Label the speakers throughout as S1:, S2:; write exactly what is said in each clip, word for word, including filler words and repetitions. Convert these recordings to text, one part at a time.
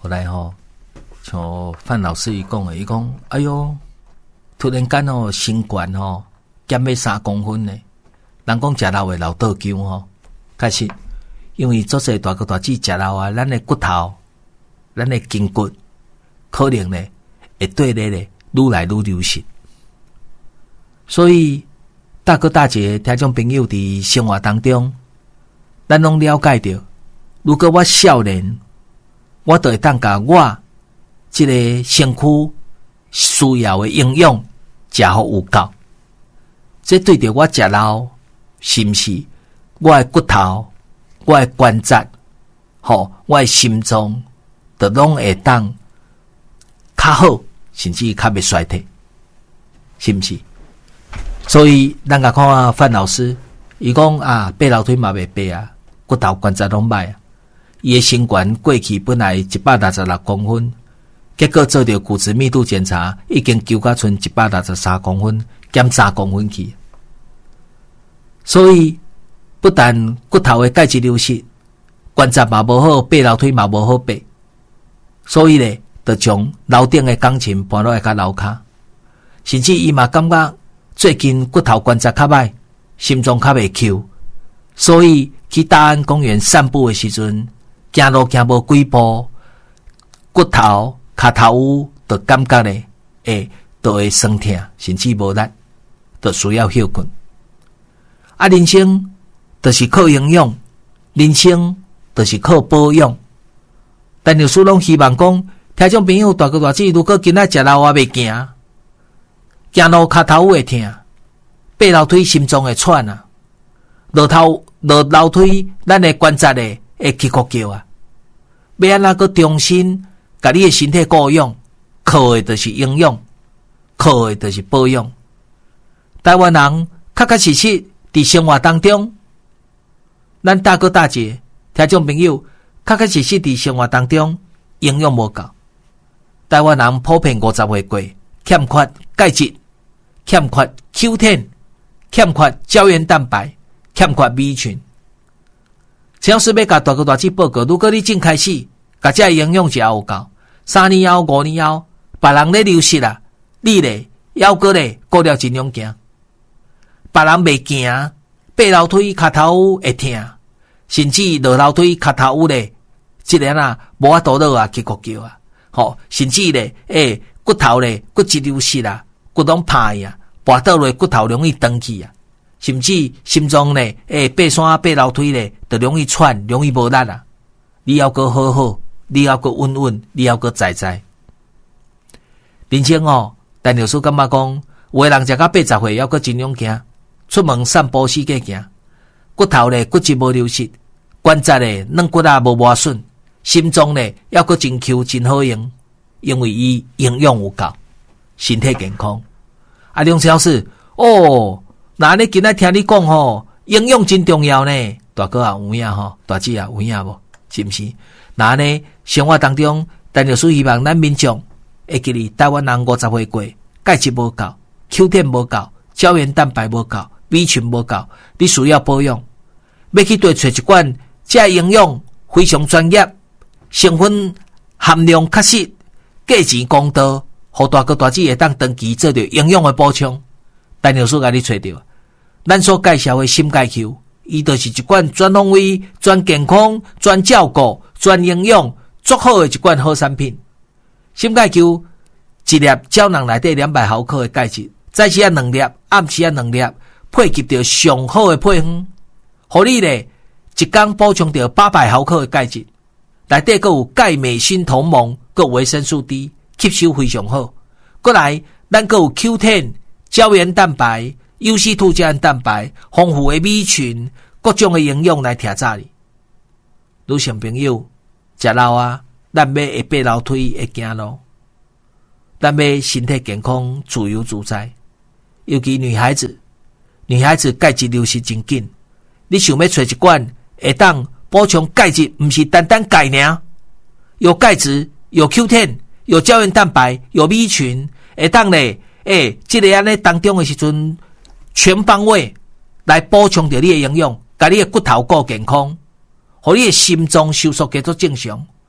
S1: 后来吼、哦，像范老师伊讲的，伊讲，哎哟，突然间哦，身高吼减要三公分呢。人讲食老的老倒姜吼，确实，因为做些大哥大姐食老啊，咱的骨头、咱的筋骨，可能呢会对咧咧愈来愈流失。所以大哥大姐听众朋友伫生活当中，咱拢了解到，如果我少年，我就会当甲我这个身躯需要的营养食好有够。这对着我食老，是毋是我的骨头、我的关节、吼我的心脏，都拢会当较好，甚至较袂衰退，是毋是？所以咱甲看范老师，伊讲啊，爬楼梯嘛袂爬啊，骨头关节拢歹啊。伊的身高过去本来一百六十六公分，结果做着骨质密度检查，已经救到剩一百六十三公分，减三公分去。所以不但骨头的钙质流失，关节嘛无好，爬楼梯嘛无好爬。所以咧，就将楼顶的钢琴搬落来较楼骹，甚至伊嘛感觉最近骨头关节较歹，心脏较袂 Q， 所以去大安公园散步的时阵，行路行无几步，骨头、骹头有就感觉咧，诶，就会酸痛，甚至无力，就需要休困。啊，人生就是靠营养，人生就是靠保养。但有时拢希望讲，听众朋友大哥大姐，如果今仔食老啊袂行，行路骹头会痛，爬楼梯心脏会喘啊，落头落楼梯，咱的关节咧会起哭叫啊。要安怎个重新甲你的身体顾养，靠的就是营养，靠的就是保养。台湾人确确实实伫生活当中，咱大哥大姐、听众朋友，确确实实伫生活当中营养无够。台湾人普遍五十岁过，欠缺钙质，欠缺 Q 十，欠缺胶原蛋白，欠缺 B 群。陈老师要甲大哥大姐报告，如果你正开始甲这营养食有够，三年后、五年后，别人咧流失啊，你咧还阁咧顾了尽量行。别人袂行，爬楼梯骹头会痛，甚至落楼梯骹头有咧，即个啊无法度落啊，去哭叫啊，吼，甚至咧，诶，骨头咧骨质流失啊，骨拢歹啊，跋倒落骨头容易断去啊，甚至心脏咧，诶，爬山爬楼梯咧，就容易喘，容易无力啊。你要个好好，你要个稳稳，你要个在在。人生哦，但有时感觉讲，有的人食到八十岁，要个尽量行。出门散步四界行，骨头咧骨质无流失，关节咧软骨啊无磨损，心脏咧要个真 Q 真好用，因为伊营养有够，身体健康。啊，梁老师，哦，那你今仔听你讲吼，营养真重要呢。大哥啊有影吼，大姐啊有影无？是毋是？那呢生活当中，但就是希望咱民众会记哩，台湾人五十岁过，钙质无够 ，Q 十无够，胶原蛋白无够。B 群无够，你需要保养。要去对找一罐，这营养非常专业，成分含量确实，价钱公道，互大哥大姐会当长期做着营养的补充。但有时甲你找到，咱所介绍的心钙 Q， 伊就是一罐专方位、专健康、专照顾、专营养、足好的一罐好产品。心钙 Q 一粒胶囊内底两百毫克的钙质，早时啊两粒，暗时啊两粒。配给到上好的配方，互你咧一天补充到八百毫克的钙质，内底阁有钙镁锌同盟，阁有维生素 D， 吸收非常好。过来，咱阁有 Q 十 胶原蛋白、U C 二 胶原蛋白，丰富的 B 群，各种的营养来添炸你。女性朋友食老啊，咱要会爬楼梯，会行路，咱要身体健康、自由自在，尤其女孩子。女孩子钙质流失真紧，你想要找一罐会当补充钙质，不是单单钙尔，有钙质，有 Q 十，有胶原蛋白，有 B 群，会当咧，诶，这个安尼当中的时阵，全方位来补充着你的营养，甲你的骨头顾健康，互你的心脏收缩继续正常，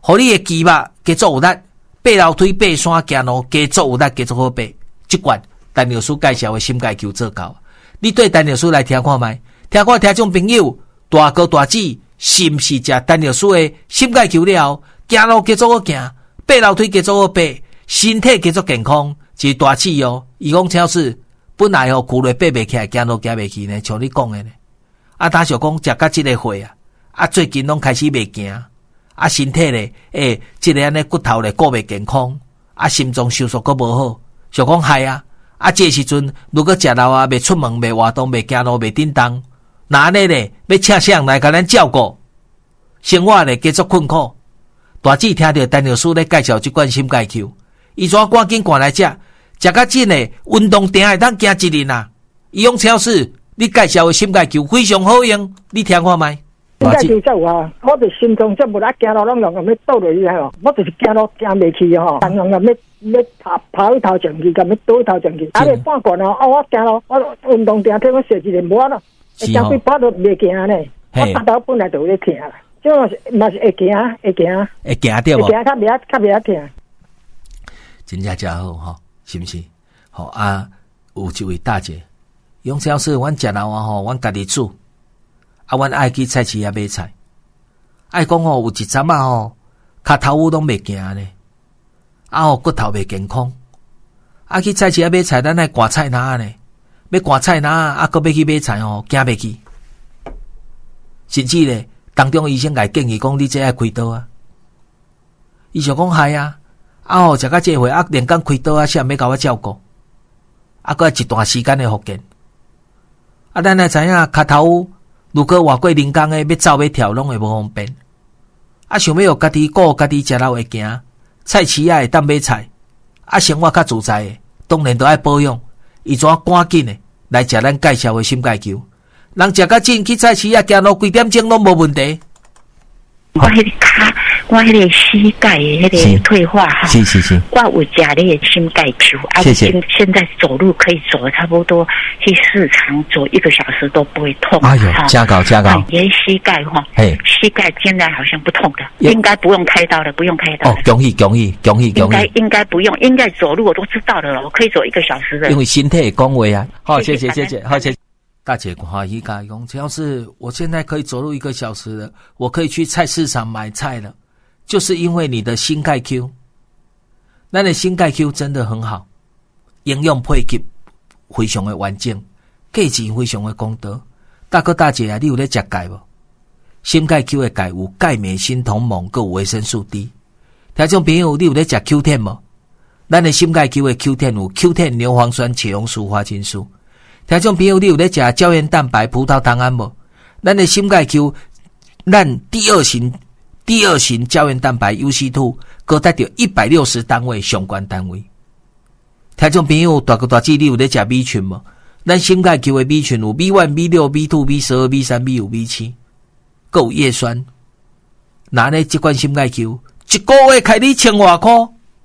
S1: 互你的肌肉加做有力，爬楼梯、爬山、行路加做有力，加做好爬。即罐陈老师介绍的心盖球做到，你对陈老师来听看卖，听看听众朋友大哥大姐是毋是食陈老师的心盖球了？行路加做好行，爬楼梯加做好爬，身体加做健康，是大气哦。伊讲超市本来哦，骨类爬袂起来，行路行袂起呢，像你讲的呢。啊，他想讲食到即个岁啊，啊，最近拢开始袂行，啊，身体咧，诶、欸，即、這個安尼骨头咧，顾袂健康，啊，心脏收缩阁无好，想讲害啊，啊，这时阵如果食老啊，袂出门，袂活动，袂行路，袂叮当，那安尼咧，要请谁来甲咱照顾？生活咧继续困苦。大姊听到陈老师咧介绍即款心盖球，伊怎赶紧赶来食，食甲真诶，运动定会当行一日啊！伊用超市。你介绍的心盖球非常好用，你听看卖？
S2: 心盖球真有啊！我哋心脏真无得行路，拢用咁要倒落去吼，我就是行路行袂去吼，常常咁要要跑跑去头前去，咁要倒去头前去。啊，你半罐哦，我行路，我运动定替我设一个无咯，会将几跑都袂行呢。我骨头本来就有咧疼啦，即嘛是嘛是会行，会行，
S1: 会行对无？
S2: 会行较袂较袂疼。
S1: 真正真好吼，是毋是？好啊，有一位大姐。用超市，阮食老啊吼，阮家己煮。啊，阮爱去菜市遐买菜。爱讲吼，有一阵啊吼，骹头乌拢袂行呢，啊吼骨头袂健康。啊，去菜市遐买菜，咱爱赶菜篮呢，要赶菜篮啊，搁要去买菜吼，行袂去。甚至咧，当中医生甲伊建议讲，你这爱开刀啊。伊想讲害啊，啊吼食到这回啊，连工开刀啊，谁要甲我照顾？啊，搁一段时间的复健。啊，咱来知影骹头如果外过人工诶，要走要跳拢会无方便。啊，想要家己顾家己食老会行，菜市啊会当买菜，啊生活较自在诶，当然都爱保养。伊怎赶紧诶来食咱介绍诶心盖球，人食较紧去菜市啊行路几点钟拢无问题。
S3: 我迄个骹，我迄个膝盖的迄个退化哈，
S1: 是是是，
S3: 我有食那个心盖球，啊，
S1: 谢谢。
S3: 现在走路可以走差不多去市场走一个小时都不会痛。
S1: 哎呦，加高加高！
S3: 你的膝盖哈，
S1: 嘿，
S3: 膝盖现在好像不痛的，应该不用开刀了，不用开刀。
S1: 哦，恭喜恭喜恭喜恭喜！
S3: 应该应该不用，应该走路我都知道的了，我可以走一个小时的。
S1: 因为身体讲话啊，好，谢谢谢谢，好谢谢。大姐欢喜甲伊讲，只要是我现在可以走路一个小时了，我可以去菜市场买菜了，就是因为你的心盖 Q。咱的心盖 Q 真的很好，营养配给非常的完整，价钱非常的公道。大哥大姐啊，你有咧食钙无？心盖 Q 的钙有钙、镁、锌、铜、锰，佮有维生素 D。听众朋友，你有咧食 Q 天无？咱的心盖 Q 的 Q 天有 Q 天、牛磺酸、茄红素、花青素。听众朋友，你有咧食胶原蛋白、葡萄糖胺无？咱的心盖 Q， 咱第二型第二型胶原蛋白 U C 二， 各达到一百六十单位相关单位。听众朋友，大哥大姐，你有咧食 B 群无？咱心盖 Q 的 B 群有 B 一、B 六、B 二、B 十二、B 三、B 五、B 七，各有叶酸。那呢，这款心盖 Q 一个月开你千外块，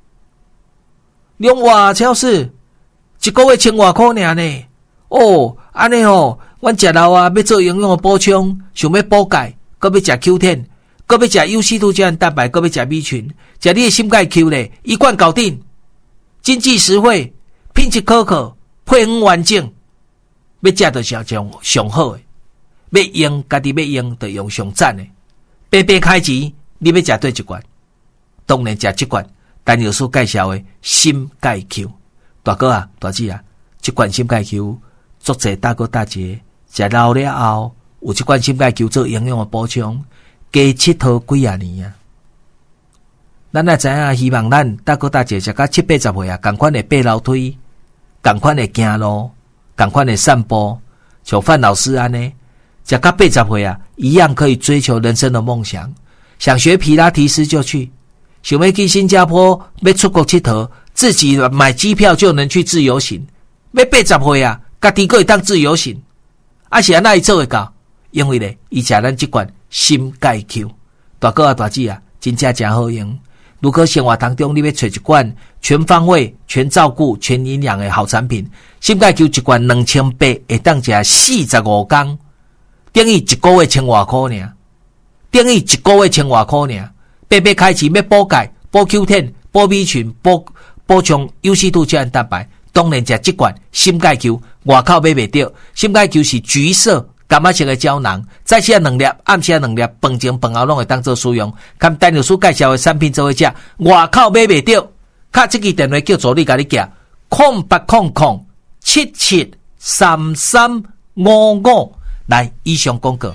S1: 用外超市一个月千外块尔呢。哦，安尼吼，阮食老啊，要做营养的补充，想要补钙，搁要食 Q 天，搁要食 U C 二胶原蛋白，搁要食 B 群，食你的心钙 Q 咧，一罐搞定，经济实惠，品质可靠，配方完整，要食就上上上好的，要用家己要用就用上赞的，白白开钱，你要食对一罐，当然食这罐，陈老师介绍的心钙 Q， 大哥啊，大姐啊，这罐心钙 Q。作者大哥大姐食老了后，有这款心钙球做营养的补充，加佚佗几啊年啊！咱也知影，希望咱大哥大姐食到七八十岁啊，同款的爬楼梯，同款的行路，同款的散步，像范老师安尼，食到八十岁啊，一样可以追求人生的梦想。想学皮拉提斯就去，想要去新加坡，要出国佚佗，自己买机票就能去自由行。要八十岁啊！家己个会当自由行，啊是安那伊做会到？因为咧，伊食咱即罐心钙 Q， 大哥啊大姐啊，真正真好用。如果生活当中你要找一罐全方位、全照顾、全营养的好产品，心钙 Q 一罐两千八，会当食四十五天，等于一个月千外块尔，等于一个月千外块尔。 白白开钱要补钙、补 Q 十、补 B 群、补补充优C二胶原蛋白，当然食这罐心钙球，外口买袂到。心钙球是橘色柑仔色的胶囊，早起两粒，暗时两粒，饭前饭后拢会当做使用。看陈律师介绍的产品做伙食，外口买袂到。卡这支电话叫助理甲你寄，空八空空七七三三五五。来，以上广告。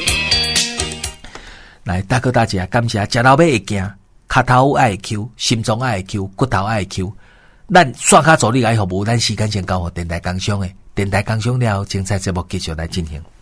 S1: 来，大哥大姐，感谢食老尾会惊，脚头爱 Q， 心脏爱 Q， 骨头爱 Q。咱刷卡助理来服务，咱时间先交互电台工商的，电台工商了，精彩节目继续来进行。